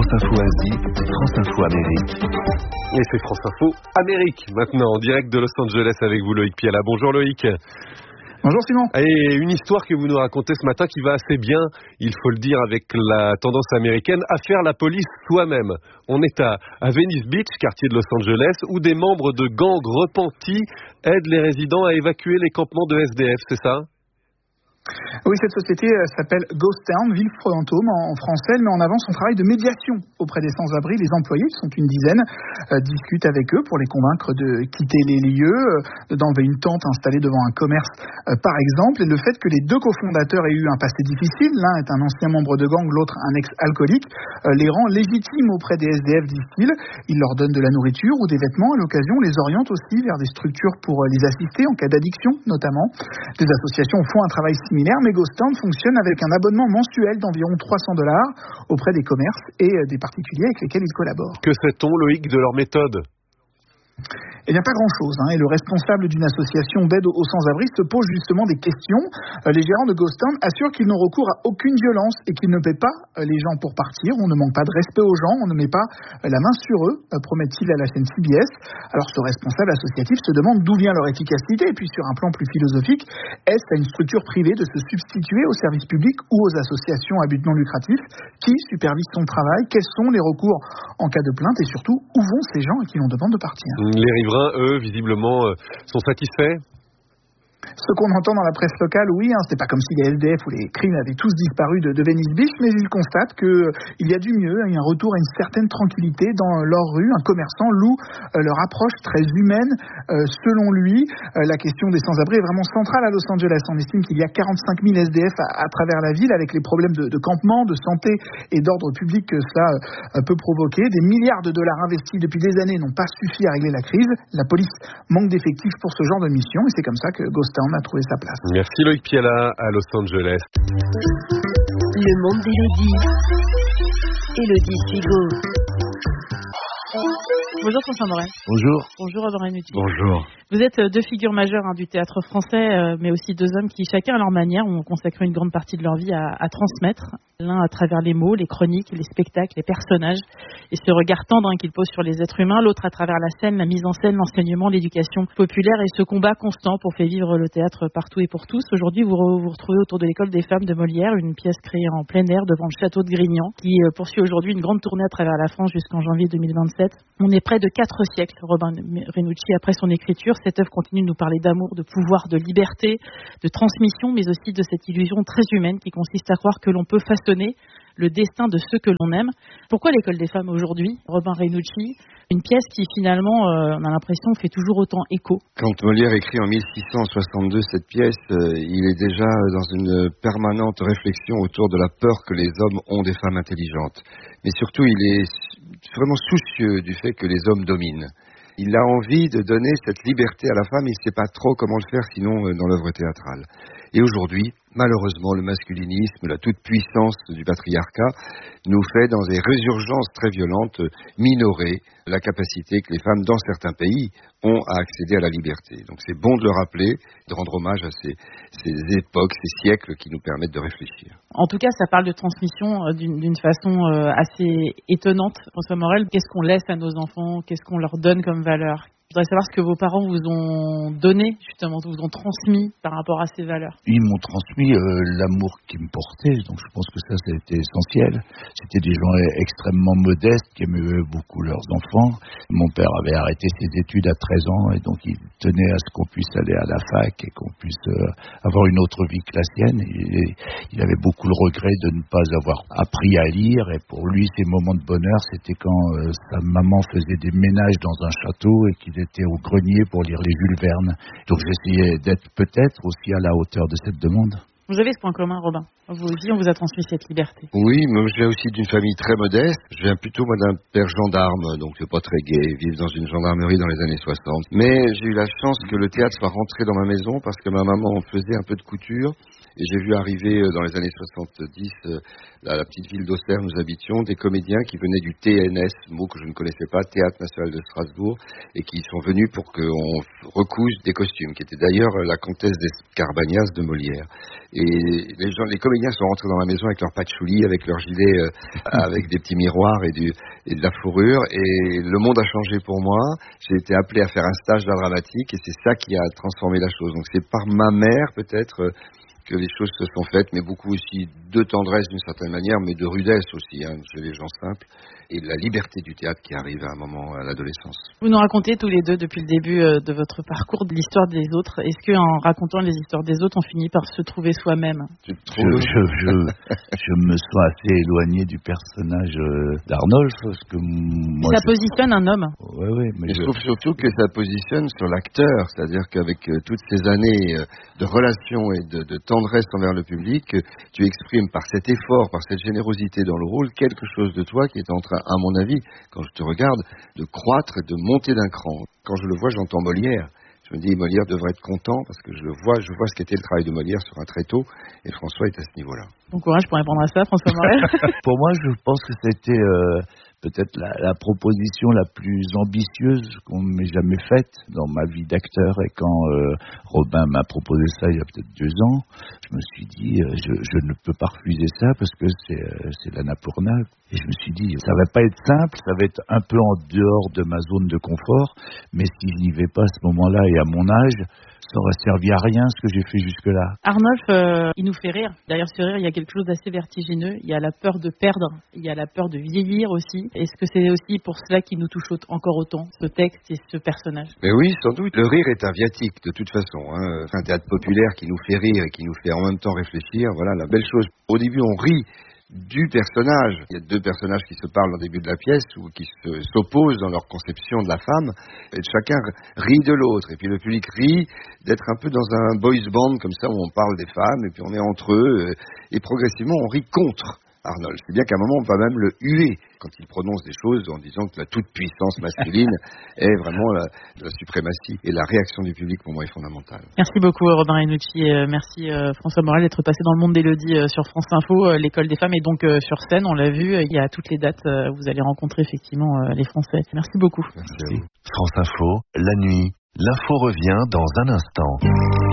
France Info Asie, France Info Amérique. Et c'est France Info Amérique, maintenant, en direct de Los Angeles avec vous, Loïc Piala. Bonjour Loïc. Bonjour Simon. Et une histoire que vous nous racontez ce matin qui va assez bien, il faut le dire, avec la tendance américaine à faire la police soi-même. On est à Venice Beach, quartier de Los Angeles, où des membres de gangs repentis aident les résidents à évacuer les campements de SDF, c'est ça ? Oui, cette société s'appelle Ghost Town, Ville Fantôme en français. Elle met en avant son travail de médiation auprès des sans-abri. Les employés, qui sont une dizaine, discutent avec eux pour les convaincre de quitter les lieux, d'enlever une tente installée devant un commerce, par exemple. Et le fait que les deux cofondateurs aient eu un passé difficile, l'un est un ancien membre de gang, l'autre un ex-alcoolique, les rend légitimes auprès des SDF, disent-ils. Ils leur donnent de la nourriture ou des vêtements. À l'occasion, les orientent aussi vers des structures pour les assister en cas d'addiction, notamment. Des associations font un travail similaire, mais Ghost Town fonctionne avec un abonnement mensuel d'environ $300 auprès des commerces et des particuliers avec lesquels ils collaborent. Que sait-on, Loïc, de leur méthode ? Eh bien, pas grand-chose. Et le responsable d'une association d'aide aux sans-abri se pose justement des questions. Les gérants de Ghost Town assurent qu'ils n'ont recours à aucune violence et qu'ils ne paient pas les gens pour partir. On ne manque pas de respect aux gens, on ne met pas la main sur eux, promet-il à la chaîne CBS. Alors, ce responsable associatif se demande d'où vient leur efficacité. Et puis, sur un plan plus philosophique, est-ce à une structure privée de se substituer aux services publics ou aux associations à but non lucratif? Qui supervise son travail? Quels sont les recours en cas de plainte? Et surtout, où vont ces gens à qui l'on demande de partir? Les riverains, eux, visiblement, sont satisfaits. Ce qu'on entend dans la presse locale, oui, c'était pas comme si les SDF ou les crimes avaient tous disparu de Venice Beach, mais ils constatent qu'il y a du mieux, il y a un retour à une certaine tranquillité dans leur rue. Un commerçant loue leur approche très humaine. Selon lui, la question des sans-abri est vraiment centrale à Los Angeles. On estime qu'il y a 45 000 SDF à travers la ville, avec les problèmes de campement, de santé et d'ordre public que cela peut provoquer. Des milliards de dollars investis depuis des années n'ont pas suffi à régler la crise. La police manque d'effectifs pour ce genre de mission, et c'est comme ça que Ghost Town a trouvé sa place. Merci Loïc Piala à Los Angeles. Le monde d'Élodie. Élodie Sigaud. Bonjour François Morel. Bonjour. Bonjour Robin Renucci. Bonjour. Vous êtes deux figures majeures du théâtre français, mais aussi deux hommes qui, chacun à leur manière, ont consacré une grande partie de leur vie à transmettre. L'un à travers les mots, les chroniques, les spectacles, les personnages, et ce regard tendre qu'ils posent sur les êtres humains. L'autre à travers la scène, la mise en scène, l'enseignement, l'éducation populaire et ce combat constant pour faire vivre le théâtre partout et pour tous. Aujourd'hui, vous vous retrouvez autour de l'École des femmes de Molière, une pièce créée en plein air devant le château de Grignan, qui poursuit aujourd'hui une grande tournée à travers la France jusqu'en janvier 2027. On est près de 4 siècles, Robin Renucci, après son écriture. Cette œuvre continue de nous parler d'amour, de pouvoir, de liberté, de transmission, mais aussi de cette illusion très humaine qui consiste à croire que l'on peut façonner le destin de ceux que l'on aime. Pourquoi l'École des femmes aujourd'hui, Robin Renucci? Une pièce qui finalement, on a l'impression, fait toujours autant écho. Quand Molière écrit en 1662 cette pièce, il est déjà dans une permanente réflexion autour de la peur que les hommes ont des femmes intelligentes. Mais surtout, il est vraiment soucieux du fait que les hommes dominent. Il a envie de donner cette liberté à la femme, il ne sait pas trop comment le faire sinon dans l'œuvre théâtrale. Et aujourd'hui, malheureusement, le masculinisme, la toute-puissance du patriarcat nous fait, dans des résurgences très violentes, minorer la capacité que les femmes, dans certains pays, ont à accéder à la liberté. Donc c'est bon de le rappeler, de rendre hommage à ces époques, ces siècles qui nous permettent de réfléchir. En tout cas, ça parle de transmission d'une façon assez étonnante. François Morel, qu'est-ce qu'on laisse à nos enfants? Qu'est-ce qu'on leur donne comme valeur? Je voudrais savoir ce que vos parents vous ont donné, justement, vous ont transmis par rapport à ces valeurs. Ils m'ont transmis l'amour qu'ils me portaient, donc je pense que ça a été essentiel. C'était des gens extrêmement modestes qui aimaient beaucoup leurs enfants. Mon père avait arrêté ses études à 13 ans et donc il tenait à ce qu'on puisse aller à la fac et qu'on puisse avoir une autre vie que la sienne. Il avait beaucoup le regret de ne pas avoir appris à lire et pour lui, ses moments de bonheur, c'était quand sa maman faisait des ménages dans un château et qu'il était au grenier pour lire les Jules Verne. Donc j'essayais d'être peut-être aussi à la hauteur de cette demande. Vous avez ce point commun, Robin. Vous aussi, on vous a transmis cette liberté. Oui, mais je viens aussi d'une famille très modeste. Je viens plutôt, moi, d'un père gendarme, donc c'est pas très gai, vivre dans une gendarmerie dans les années 60. Mais j'ai eu la chance que le théâtre soit rentré dans ma maison parce que ma maman faisait un peu de couture. Et j'ai vu arriver dans les années 70, à la petite ville d'Auxerre, nous habitions, des comédiens qui venaient du TNS, mot que je ne connaissais pas, Théâtre National de Strasbourg, et qui sont venus pour qu'on recouse des costumes, qui était d'ailleurs la comtesse d'Escarbagnas de Molière. Et les comédiens sont rentrés dans la maison avec leur patchouli, avec leur gilet, avec des petits miroirs et de la fourrure. Et le monde a changé pour moi. J'ai été appelé à faire un stage d'art dramatique et c'est ça qui a transformé la chose. Donc c'est par ma mère peut-être que les choses se sont faites, mais beaucoup aussi de tendresse d'une certaine manière, mais de rudesse aussi, chez les gens simples, et de la liberté du théâtre qui arrive à un moment à l'adolescence. Vous nous racontez tous les deux depuis le début de votre parcours de l'histoire des autres. Est-ce qu'en racontant les histoires des autres, on finit par se trouver soi-même? Je me sens assez éloigné du personnage d'Arnolphe, parce que moi... Ça positionne un homme. Oui, mais je trouve surtout que ça positionne sur l'acteur, c'est-à-dire qu'avec toutes ces années de relations et de tendresse envers le public, tu exprimes par cet effort, par cette générosité dans le rôle, quelque chose de toi qui est en train, à mon avis, quand je te regarde, de croître et de monter d'un cran. Quand je le vois, j'entends Molière. Je me dis, Molière devrait être content parce que je vois ce qu'était le travail de Molière sur un tréteau, et François est à ce niveau-là. Bon courage pour répondre à ça, François Morel. Pour moi, je pense que c'était peut-être la proposition la plus ambitieuse qu'on m'ait jamais faite dans ma vie d'acteur. Et quand Robin m'a proposé ça il y a peut-être 2 ans, je me suis dit, je ne peux pas refuser ça parce que c'est l'Annapurna. Et je me suis dit, ça va pas être simple, ça va être un peu en dehors de ma zone de confort, mais si je n'y vais pas à ce moment-là et à mon âge, ça aurait servi à rien ce que j'ai fait jusque-là. Arnolphe, il nous fait rire. Derrière ce rire, il y a quelque chose d'assez vertigineux. Il y a la peur de perdre, il y a la peur de vieillir aussi. Est-ce que c'est aussi pour cela qu'il nous touche encore autant, ce texte et ce personnage? Mais oui, sans doute. Le rire est un viatique, de toute façon. C'est un théâtre populaire qui nous fait rire et qui nous fait en même temps réfléchir. Voilà la belle chose. Au début, on rit du personnage. Il y a 2 personnages qui se parlent au début de la pièce ou qui s'opposent dans leur conception de la femme, et chacun rit de l'autre, et puis le public rit d'être un peu dans un boys band comme ça où on parle des femmes et puis on est entre eux, et progressivement on rit contre Arnolphe. C'est bien qu'à un moment on va même le huer quand il prononce des choses en disant que la toute-puissance masculine est vraiment la suprématie, et la réaction du public pour moi est fondamentale. Merci beaucoup Robin Renucci, merci François Morel d'être passé dans le monde d'Élodie sur France Info. L'école des femmes est donc sur scène, on l'a vu, il y a toutes les dates, vous allez rencontrer effectivement les Français. Merci beaucoup. Merci à vous. France Info, la nuit, l'info revient dans un instant.